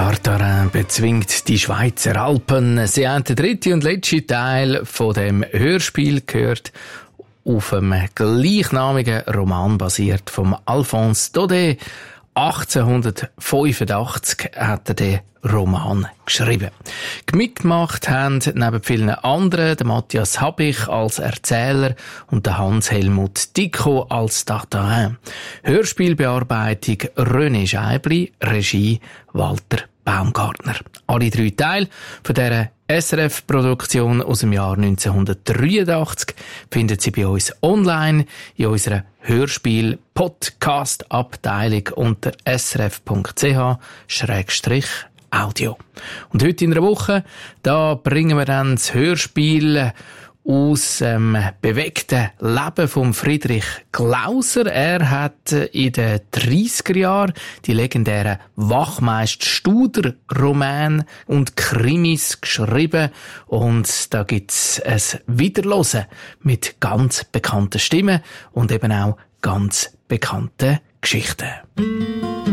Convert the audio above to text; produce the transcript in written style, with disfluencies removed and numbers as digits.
Tartarin bezwingt die Schweizer Alpen. Sie haben den dritten und letzten Teil von dem Hörspiel gehört, auf einem gleichnamigen Roman basiert vom Alphonse Daudet. 1885 hat er den Roman geschrieben. Mitgemacht haben neben vielen anderen der Matthias Habich als Erzähler und der Hans-Helmut Dicko als Tartarin. Hörspielbearbeitung René Scheibli, Regie Walter Baumgartner. Alle 3 Teile von dieser SRF-Produktion aus dem Jahr 1983 finden Sie bei uns online in unserer Hörspiel-Podcast-Abteilung unter srf.ch/audio. Und heute in einer Woche, da bringen wir dann das Hörspiel aus dem bewegten Leben von Friedrich Glauser. Er hat in den 30er Jahren die legendären Wachmeister-Studer-Romane und Krimis geschrieben. Und da gibt's ein Wiederhören mit ganz bekannten Stimmen und eben auch ganz bekannten Geschichten.